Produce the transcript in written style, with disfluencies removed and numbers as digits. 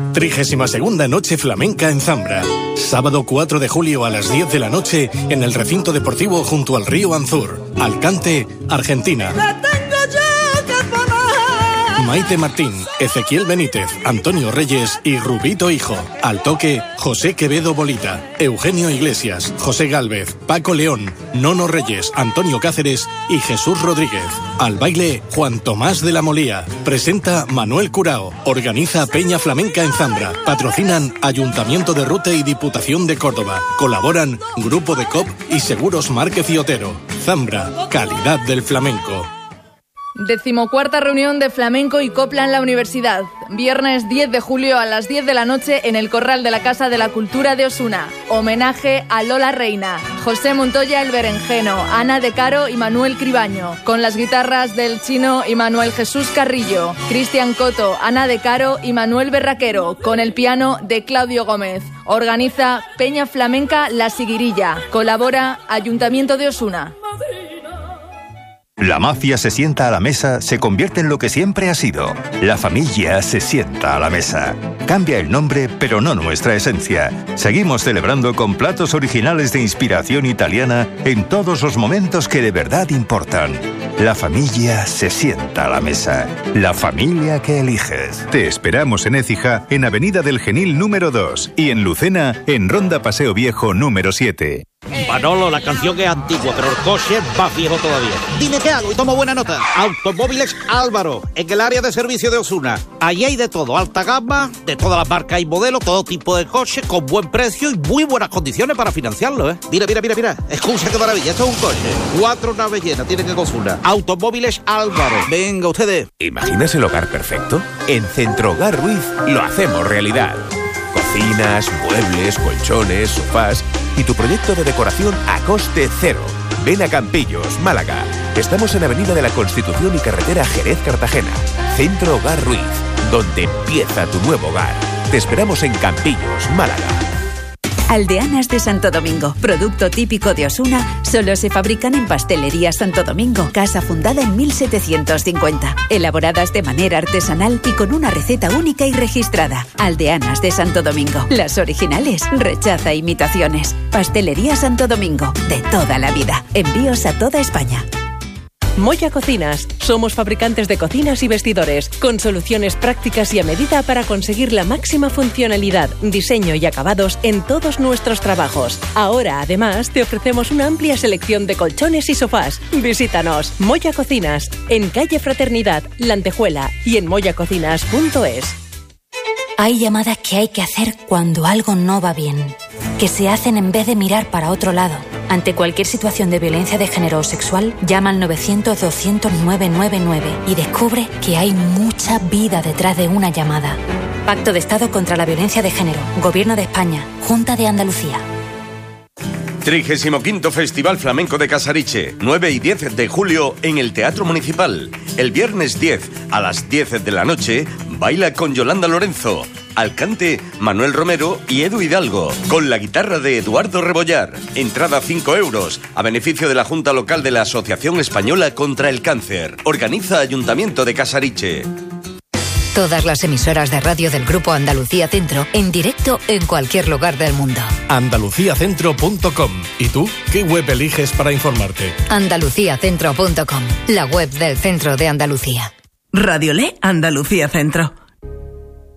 32ª Noche Flamenca en Zambra. Sábado 4 de julio a las 10 de la noche en el recinto deportivo junto al río Anzur, Alcante, Argentina. Maite Martín, Ezequiel Benítez, Antonio Reyes y Rubito Hijo. Al toque, José Quevedo Bolita, Eugenio Iglesias, José Gálvez, Paco León, Nono Reyes, Antonio Cáceres y Jesús Rodríguez. Al baile, Juan Tomás de la Molía. Presenta Manuel Curao. Organiza Peña Flamenca en Zambra. Patrocinan Ayuntamiento de Rute y Diputación de Córdoba. Colaboran Grupo de COP y Seguros Márquez y Otero. Zambra, calidad del flamenco. 14ª reunión de flamenco y copla en la universidad. Viernes 10 de julio a las 10 de la noche en el Corral de la Casa de la Cultura de Osuna. Homenaje a Lola Reina, José Montoya el Berenjeno, Ana de Caro y Manuel Cribaño. Con las guitarras del Chino y Manuel Jesús Carrillo, Cristian Coto, Ana de Caro y Manuel Berraquero. Con el piano de Claudio Gómez. Organiza Peña Flamenca La Siguirilla. Colabora Ayuntamiento de Osuna. La mafia se sienta a la mesa, se convierte en lo que siempre ha sido. La familia se sienta a la mesa. Cambia el nombre, pero no nuestra esencia. Seguimos celebrando con platos originales de inspiración italiana en todos los momentos que de verdad importan. La familia se sienta a la mesa. La familia que eliges. Te esperamos en Écija, en Avenida del Genil número 2 y en Lucena, en Ronda Paseo Viejo número 7. Manolo, la canción es antigua, pero el coche va viejo todavía. Dime qué hago y tomo buena nota. Automóviles Álvaro, en el área de servicio de Osuna. Allí hay de todo, alta gama, de todas las marcas y modelos, todo tipo de coche, con buen precio y muy buenas condiciones para financiarlo, ¿eh? Mira. Escucha qué maravilla, esto es un coche. 4 naves llenas, tienen que Osuna. Automóviles Álvaro. Venga, ustedes. ¿Imaginas el hogar perfecto? En Centro Hogar Ruiz lo hacemos realidad. Cocinas, muebles, colchones, sofás y tu proyecto de decoración a coste cero. Ven a Campillos, Málaga. Estamos en Avenida de la Constitución y Carretera Jerez-Cartagena. Centro Hogar Ruiz, donde empieza tu nuevo hogar. Te esperamos en Campillos, Málaga. Aldeanas de Santo Domingo, producto típico de Osuna, solo se fabrican en Pastelería Santo Domingo, casa fundada en 1750, elaboradas de manera artesanal y con una receta única y registrada. Aldeanas de Santo Domingo, las originales, rechaza imitaciones. Pastelería Santo Domingo, de toda la vida. Envíos a toda España. Moya Cocinas. Somos fabricantes de cocinas y vestidores, con soluciones prácticas y a medida para conseguir la máxima funcionalidad, diseño y acabados en todos nuestros trabajos. Ahora, además, te ofrecemos una amplia selección de colchones y sofás. Visítanos. Moya Cocinas, en calle Fraternidad, La Antejuela y en moyacocinas.es. Hay llamadas que hay que hacer cuando algo no va bien, que se hacen en vez de mirar para otro lado. Ante cualquier situación de violencia de género o sexual, llama al 900-200-999 y descubre que hay mucha vida detrás de una llamada. Pacto de Estado contra la Violencia de Género, Gobierno de España, Junta de Andalucía. 35º Festival Flamenco de Casariche, 9 y 10 de julio en el Teatro Municipal. El viernes 10 a las 10 de la noche, baila con Yolanda Lorenzo. Al cante, Manuel Romero y Edu Hidalgo, con la guitarra de Eduardo Rebollar. Entrada 5 euros, a beneficio de la Junta Local de la Asociación Española contra el Cáncer. Organiza Ayuntamiento de Casariche. Todas las emisoras de radio del Grupo Andalucía Centro, en directo en cualquier lugar del mundo. Andaluciacentro.com. ¿Y tú? ¿Qué web eliges para informarte? Andaluciacentro.com, la web del Centro de Andalucía. Radio Le Andalucía Centro.